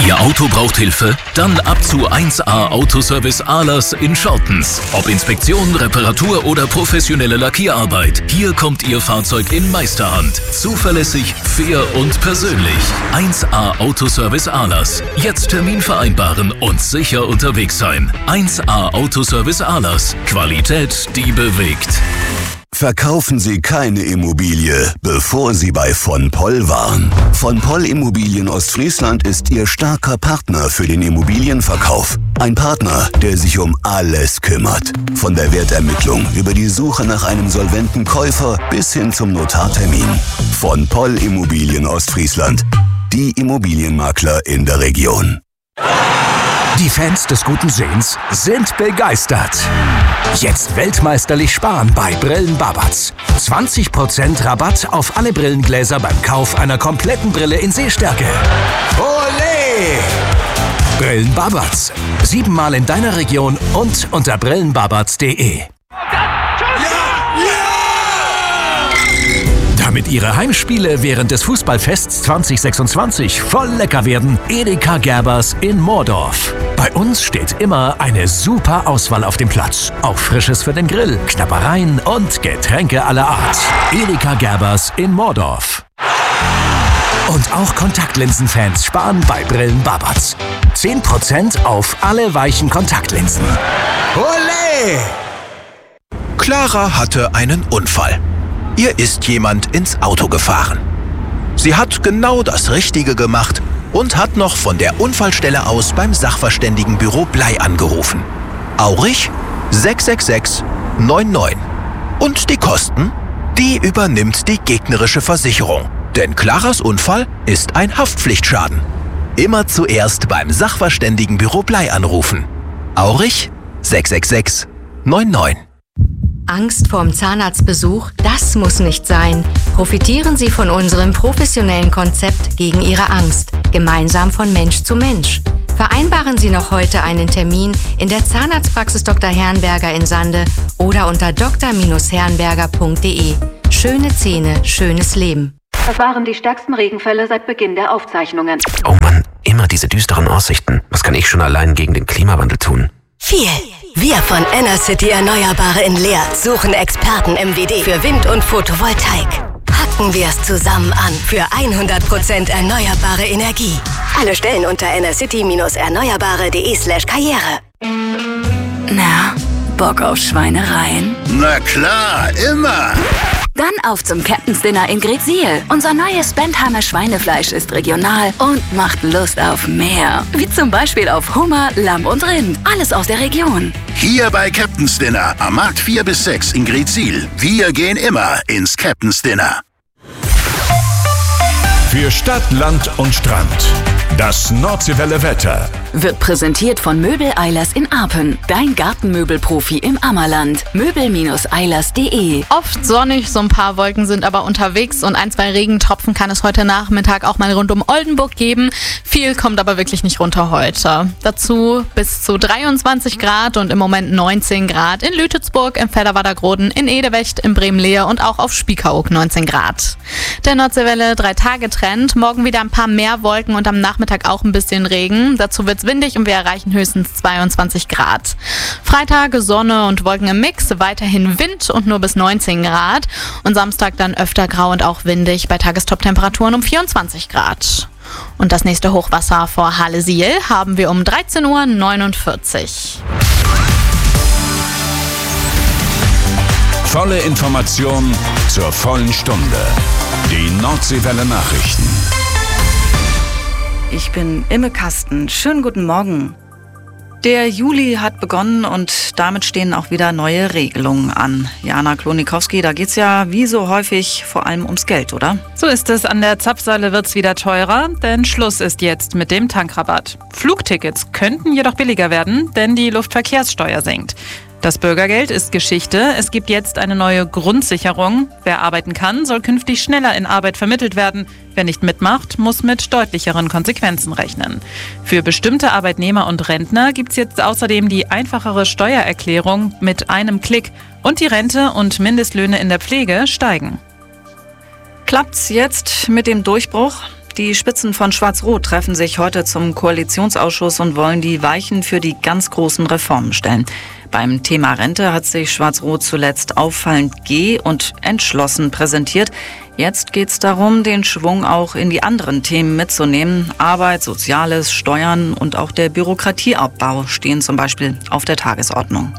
Ihr Auto braucht Hilfe? Dann ab zu 1A Autoservice Ahlers in Schortens. Ob Inspektion, Reparatur oder professionelle Lackierarbeit. Hier kommt Ihr Fahrzeug in Meisterhand. Zuverlässig, fair und persönlich. 1A Autoservice Ahlers. Jetzt Termin vereinbaren und sicher unterwegs sein. 1A Autoservice Ahlers. Qualität, die bewegt. Verkaufen Sie keine Immobilie, bevor Sie bei von Poll waren. Von Poll Immobilien Ostfriesland ist Ihr starker Partner für den Immobilienverkauf. Ein Partner, der sich um alles kümmert. Von der Wertermittlung über die Suche nach einem solventen Käufer bis hin zum Notartermin. Von Poll Immobilien Ostfriesland. Die Immobilienmakler in der Region. Die Fans des guten Sehens sind begeistert. Jetzt weltmeisterlich sparen bei Brillen Babatz. 20% Rabatt auf alle Brillengläser beim Kauf einer kompletten Brille in Sehstärke. Olé! Brillen Babatz. 7-mal in deiner Region und unter brillenbabatz.de. Damit Ihre Heimspiele während des Fußballfests 2026 voll lecker werden, Edeka Gerbers in Moordorf. Bei uns steht immer eine super Auswahl auf dem Platz. Auch Frisches für den Grill, Knabbereien und Getränke aller Art. Edeka Gerbers in Moordorf. Und auch Kontaktlinsenfans sparen bei Brillen Babatz. 10% auf alle weichen Kontaktlinsen. Olé! Clara hatte einen Unfall. Ihr ist jemand ins Auto gefahren. Sie hat genau das Richtige gemacht und hat noch von der Unfallstelle aus beim Sachverständigenbüro Blei angerufen. Aurich 666 99. Und die Kosten? Die übernimmt die gegnerische Versicherung. Denn Claras Unfall ist ein Haftpflichtschaden. Immer zuerst beim Sachverständigenbüro Blei anrufen. Aurich 666 99. Angst vorm Zahnarztbesuch? Das muss nicht sein. Profitieren Sie von unserem professionellen Konzept gegen Ihre Angst. Gemeinsam von Mensch zu Mensch. Vereinbaren Sie noch heute einen Termin in der Zahnarztpraxis Dr. Herrenberger in Sande oder unter dr-herrenberger.de. Schöne Zähne, schönes Leben. Das waren die stärksten Regenfälle seit Beginn der Aufzeichnungen. Oh Mann, immer diese düsteren Aussichten. Was kann ich schon allein gegen den Klimawandel tun? Viel. Wir von Enercity Erneuerbare in Leer suchen Experten im WD für Wind- und Photovoltaik. Packen wir es zusammen an für 100% erneuerbare Energie. Alle Stellen unter enercity-erneuerbare.de/karriere. Na, Bock auf Schweinereien? Na klar, immer! Dann auf zum Captain's Dinner in Greetsiel. Unser neues Bentheimer Schweinefleisch ist regional und macht Lust auf mehr. Wie zum Beispiel auf Hummer, Lamm und Rind. Alles aus der Region. Hier bei Captain's Dinner am Markt 4 bis 6 in Greetsiel. Wir gehen immer ins Captain's Dinner. Für Stadt, Land und Strand. Das Nordseewelle Wetter wird präsentiert von Möbel Eilers in Arpen. Dein Gartenmöbelprofi im Ammerland. Möbel-eilers.de. Oft sonnig, so ein paar Wolken sind aber unterwegs und 1-2 Regentropfen kann es heute Nachmittag auch mal rund um Oldenburg geben. Viel kommt aber wirklich nicht runter heute. Dazu bis zu 23 Grad und im Moment 19 Grad in Lütetsburg, im Velderwerder-Groden, in Edewecht, in Bremen-Leer und auch auf Spiekeroog 19 Grad. Der Nordseewelle 3-Tage-Trend. Morgen wieder ein paar mehr Wolken und am Nachmittag auch ein bisschen Regen. Dazu wird es windig und wir erreichen höchstens 22 Grad. Freitag Sonne und Wolken im Mix, weiterhin Wind und nur bis 19 Grad. Und Samstag dann öfter grau und auch windig bei Tagestop-Temperaturen um 24 Grad. Und das nächste Hochwasser vor Halle-Siel haben wir um 13:49 Uhr. Volle Information zur vollen Stunde. Die Nordseewelle Nachrichten. Ich bin Imme Kasten. Schönen guten Morgen. Der Juli hat begonnen und damit stehen auch wieder neue Regelungen an. Jana Klonikowski, da geht's ja wie so häufig vor allem ums Geld, oder? So ist es. An der Zapfsäule wird's wieder teurer, denn Schluss ist jetzt mit dem Tankrabatt. Flugtickets könnten jedoch billiger werden, denn die Luftverkehrssteuer sinkt. Das Bürgergeld ist Geschichte. Es gibt jetzt eine neue Grundsicherung. Wer arbeiten kann, soll künftig schneller in Arbeit vermittelt werden. Wer nicht mitmacht, muss mit deutlicheren Konsequenzen rechnen. Für bestimmte Arbeitnehmer und Rentner gibt es jetzt außerdem die einfachere Steuererklärung mit einem Klick. Und die Rente und Mindestlöhne in der Pflege steigen. Klappt's jetzt mit dem Durchbruch? Die Spitzen von Schwarz-Rot treffen sich heute zum Koalitionsausschuss und wollen die Weichen für die ganz großen Reformen stellen. Beim Thema Rente hat sich Schwarz-Rot zuletzt auffallend und entschlossen präsentiert. Jetzt geht es darum, den Schwung auch in die anderen Themen mitzunehmen. Arbeit, Soziales, Steuern und auch der Bürokratieabbau stehen zum Beispiel auf der Tagesordnung.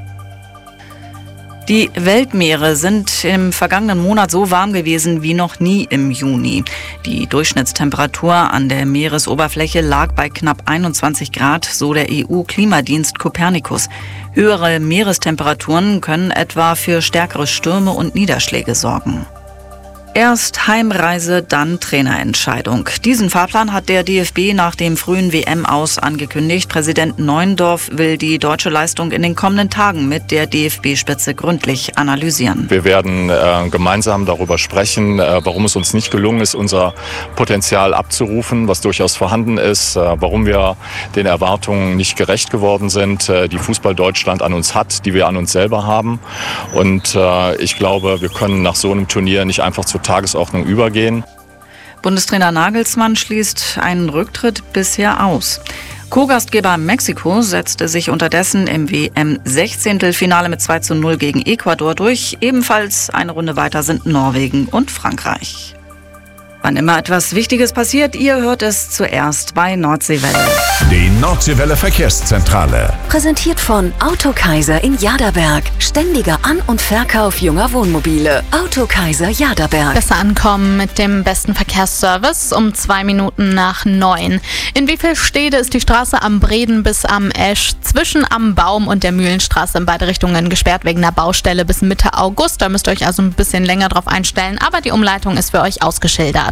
Die Weltmeere sind im vergangenen Monat so warm gewesen wie noch nie im Juni. Die Durchschnittstemperatur an der Meeresoberfläche lag bei knapp 21 Grad, so der EU-Klimadienst Copernicus. Höhere Meerestemperaturen können etwa für stärkere Stürme und Niederschläge sorgen. Erst Heimreise, dann Trainerentscheidung. Diesen Fahrplan hat der DFB nach dem frühen WM-Aus angekündigt. Präsident Neuendorf will die deutsche Leistung in den kommenden Tagen mit der DFB-Spitze gründlich analysieren. Wir werden gemeinsam darüber sprechen, warum es uns nicht gelungen ist, unser Potenzial abzurufen, was durchaus vorhanden ist, warum wir den Erwartungen nicht gerecht geworden sind, die Fußball Deutschland an uns hat, die wir an uns selber haben. Und ich glaube, wir können nach so einem Turnier nicht einfach zur Tagesordnung übergehen. Bundestrainer Nagelsmann schließt einen Rücktritt bisher aus. Co-Gastgeber Mexiko setzte sich unterdessen im WM-16-Finale mit 2:0 gegen Ecuador durch. Ebenfalls eine Runde weiter sind Norwegen und Frankreich. Wann immer etwas Wichtiges passiert, ihr hört es zuerst bei Nordseewelle. Die Nordseewelle Verkehrszentrale. Präsentiert von Autokaiser in Jaderberg. Ständiger An- und Verkauf junger Wohnmobile. Autokaiser Jaderberg. Besser ankommen mit dem besten Verkehrsservice um 2 Minuten nach 9. In Wiefelstede ist die Straße am Breden bis am Esch zwischen am Baum und der Mühlenstraße in beide Richtungen gesperrt wegen einer Baustelle bis Mitte August. Da müsst ihr euch also ein bisschen länger drauf einstellen, aber die Umleitung ist für euch ausgeschildert.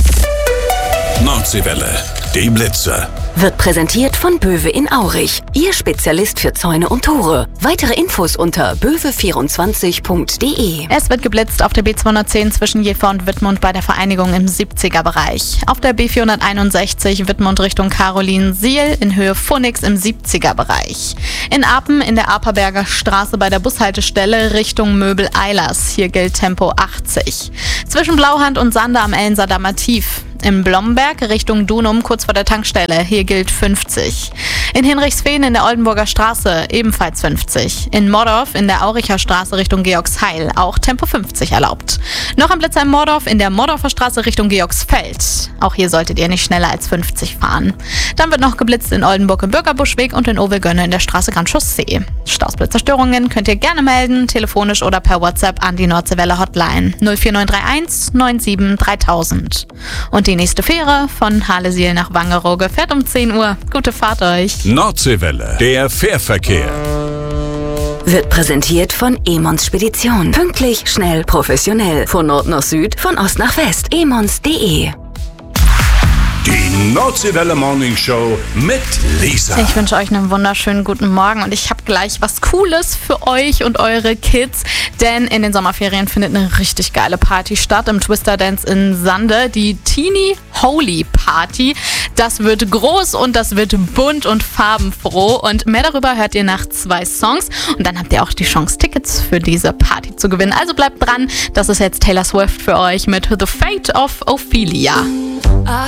Nordseewelle, die Blitze. Wird präsentiert von Böwe in Aurich. Ihr Spezialist für Zäune und Tore. Weitere Infos unter böwe24.de. Es wird geblitzt auf der B210 zwischen Jever und Wittmund bei der Vereinigung im 70er-Bereich. Auf der B461 Wittmund Richtung Carolinsiel in Höhe Phoenix im 70er-Bereich. In Apen in der Aperberger Straße bei der Bushaltestelle Richtung Möbel-Eilers. Hier gilt Tempo 80. Zwischen Blauhand und Sander am Ellensamer Tief. In Blomberg Richtung Dunum kurz vor der Tankstelle. Hier gilt 50. In Hinrichsfehn in der Oldenburger Straße ebenfalls 50. In Mordorf in der Auricher Straße Richtung Georgsheil auch Tempo 50 erlaubt. Noch ein Blitzer in Mordorf in der Mordorfer Straße Richtung Georgsfeld. Auch hier solltet ihr nicht schneller als 50 fahren. Dann wird noch geblitzt in Oldenburg im Bürgerbuschweg und in Ovelgönne in der Straße Grand Chaussee. Stausblitzerstörungen könnt ihr gerne melden, telefonisch oder per WhatsApp an die Nordseewelle Hotline 04931 97 3000. Und die nächste Fähre von Halesiel nach Wangerooge fährt um 10 Uhr. Gute Fahrt euch. Nordseewelle, der Fährverkehr. Wird präsentiert von Emons Spedition. Pünktlich, schnell, professionell. Von Nord nach Süd, von Ost nach West. emons.de. Die Nordseewelle Morning Show mit Lisa. Ich wünsche euch einen wunderschönen guten Morgen und ich habe gleich was Cooles für euch und eure Kids, denn in den Sommerferien findet eine richtig geile Party statt im Twister Dance in Sande, die Teeny Holy Party. Das wird groß und das wird bunt und farbenfroh und mehr darüber hört ihr nach 2 Songs und dann habt ihr auch die Chance, Tickets für diese Party zu gewinnen. Also bleibt dran, das ist jetzt Taylor Swift für euch mit The Fate of Ophelia.